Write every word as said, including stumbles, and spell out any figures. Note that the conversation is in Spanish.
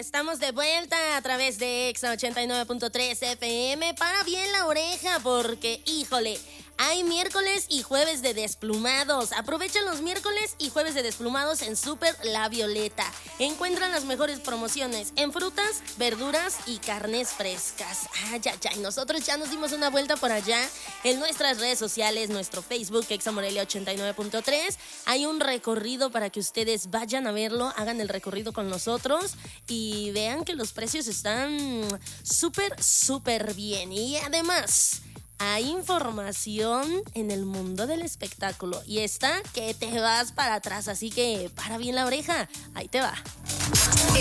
Estamos de vuelta a través de Exa ochenta y nueve punto tres F M. Para bien la oreja porque, híjole, hay miércoles y jueves de desplumados. Aprovecha los miércoles y jueves de desplumados en Super La Violeta. Encuentran las mejores promociones en frutas, verduras y carnes frescas. Ay, ay, ay, nosotros ya nos dimos una vuelta por allá en nuestras redes sociales, nuestro Facebook, Exa Morelia ochenta y nueve punto tres. Hay un recorrido para que ustedes vayan a verlo, hagan el recorrido con nosotros y vean que los precios están súper, súper bien. Y además, hay información en el mundo del espectáculo y está que te vas para atrás, así que para bien la oreja, ahí te va.